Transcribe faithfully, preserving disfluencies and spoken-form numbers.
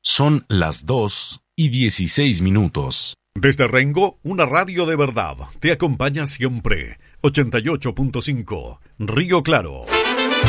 Son las dos y dieciséis minutos. Desde Rengo, una radio de verdad te acompaña siempre. ochenta y ocho punto cinco, Río Claro.